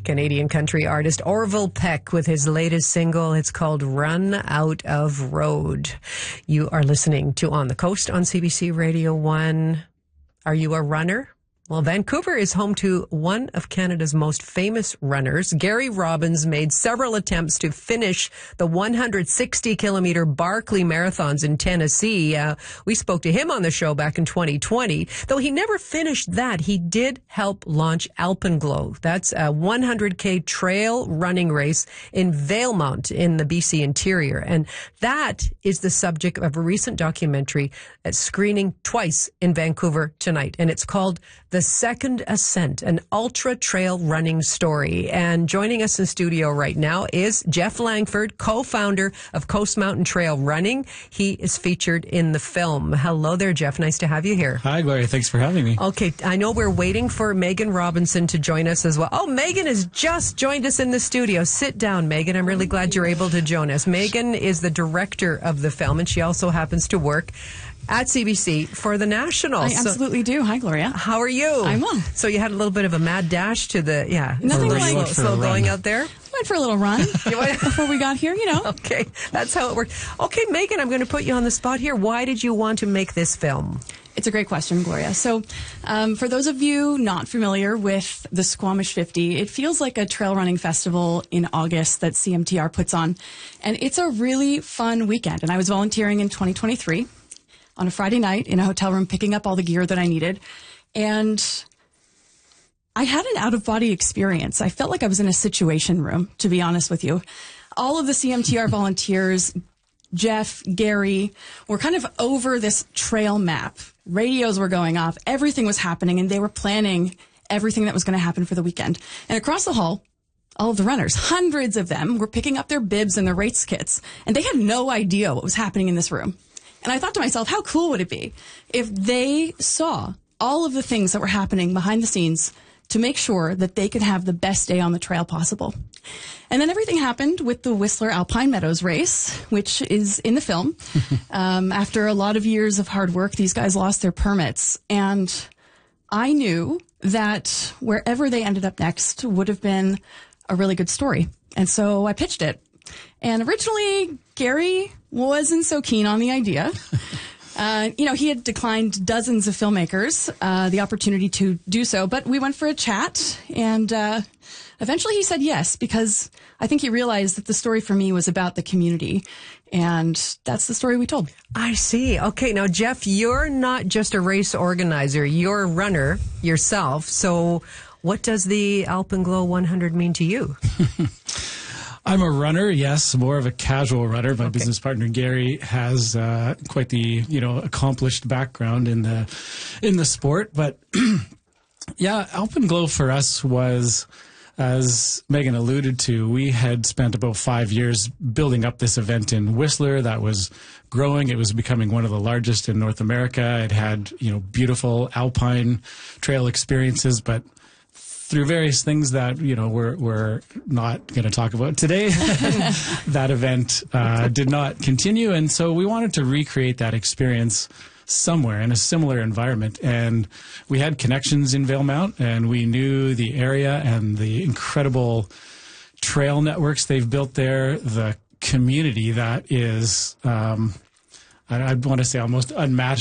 Canadian country artist Orville Peck with his latest single. It's called Run Out of Road. You are listening to On the Coast on CBC Radio 1. Are you a runner? Well, Vancouver is home to one of Canada's most famous runners. Gary Robbins made several attempts to finish the 160-kilometer Barkley Marathons in Tennessee. We spoke to him on the show back in 2020. Though he never finished that, he did help launch Alpenglow. That's a 100K trail running race in Valemount in the BC interior. And that is the subject of a recent documentary that's screening twice in Vancouver tonight. And it's called The Second Ascent, an ultra trail running story. And joining us in studio right now is Jeff Langford, co-founder of Coast Mountain Trail Running. He is featured in the film. Hello there, Jeff. Nice to have you here. Hi, Gloria. Thanks for having me. Okay, I know we're waiting for Megan Robinson to join us as well. Oh, Megan has just joined us in the studio. Sit down, Megan. I'm really glad you're able to join us. Megan is the director of the film, and she also happens to work at CBC for the National. I absolutely do. Hi, Gloria. How are you? I'm well. So you had a little bit of a mad dash to the, Nothing like slow going out there? Went for a little run before we got here, Okay, that's how it worked. Okay, Megan, I'm going to put you on the spot here. Why did you want to make this film? It's a great question, Gloria. So for those of you not familiar with the Squamish 50, it feels like a trail running festival in August that CMTR puts on. And it's a really fun weekend. And I was volunteering in 2023 on a Friday night in a hotel room, picking up all the gear that I needed. And I had an out-of-body experience. I felt like I was in a situation room, to be honest with you. All of the CMTR volunteers, Jeff, Gary, were kind of over this trail map. Radios were going off. Everything was happening, and they were planning everything that was going to happen for the weekend. And across the hall, all of the runners, hundreds of them, were picking up their bibs and their race kits, and they had no idea what was happening in this room. And I thought to myself, how cool would it be if they saw all of the things that were happening behind the scenes to make sure that they could have the best day on the trail possible. And then everything happened with the Whistler Alpine Meadows race, which is in the film. After a lot of years of hard work, these guys lost their permits. And I knew that wherever they ended up next would have been a really good story. And so I pitched it. And originally, Gary wasn't so keen on the idea. He had declined dozens of filmmakers the opportunity to do so, but we went for a chat, and eventually he said yes, because I think he realized that the story for me was about the community, and that's the story we told. I see. Okay, now, Jeff, you're not just a race organizer. You're a runner yourself, so what does the Alpenglow 100 mean to you? I'm a runner, yes, more of a casual runner. My business partner Gary has quite the accomplished background in the sport. But yeah, Alpenglow for us was, as Megan alluded to, we had spent about 5 years building up this event in Whistler that was growing. It was becoming one of the largest in North America. It had beautiful alpine trail experiences, but through various things that, we're not going to talk about today, that event did not continue. And so we wanted to recreate that experience somewhere in a similar environment. And we had connections in Valemount, and we knew the area and the incredible trail networks they've built there, the community that is, I want to say almost unmatched